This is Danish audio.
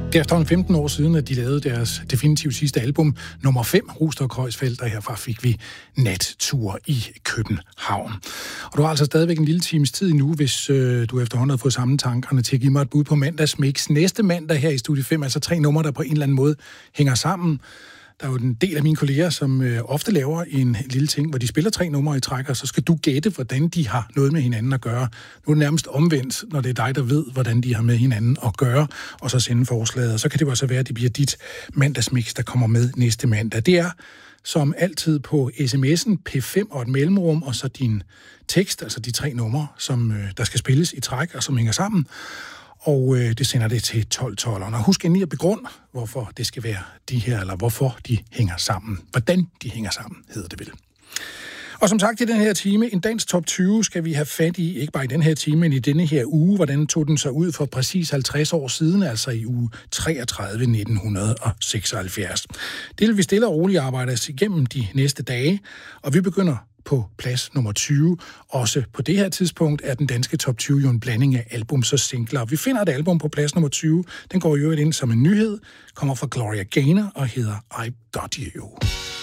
Det er efterhånden 15 år siden, at de lavede deres definitivt sidste album, nummer 5, Rust og Kreuzfeldt, og herfra fik vi Nattur i København. Og du har altså stadigvæk en lille times tid nu, hvis du efterhånden har fået samme tankerne til at give mig et bud på mandagsmix. Næste mandag her i Studie 5, altså 3 numre, der på en eller anden måde hænger sammen. Der er jo en del af mine kolleger, som ofte laver en lille ting, hvor de spiller 3 numre i træk, og så skal du gætte, hvordan de har noget med hinanden at gøre. Nu er det nærmest omvendt, når det er dig, der ved, hvordan de har med hinanden at gøre, og så sende forslaget. Og så kan det jo også være, at det bliver dit mandagsmix, der kommer med næste mandag. Det er som altid på sms'en P5 og et mellemrum, og så din tekst, altså de 3 numre, som der skal spilles i træk, og som hænger sammen. Og det sender det til 1212'eren. Og husk endelig at begrunde, hvorfor det skal være de her, eller hvorfor de hænger sammen. Hvordan de hænger sammen, hedder det vel. Og som sagt i den her time, en dansk top 20 skal vi have fat i, ikke bare i den her time, men i denne her uge. Hvordan tog den sig ud for præcis 50 år siden, altså i uge 33 1976. Det vil vi stille og roligt arbejde os igennem de næste dage, og vi begynder på plads nummer 20. Også på det her tidspunkt er den danske top 20 jo en blanding af albums og singler. Vi finder et album på plads nummer 20. Den går jo ind som en nyhed, kommer fra Gloria Gaynor og hedder I Got You.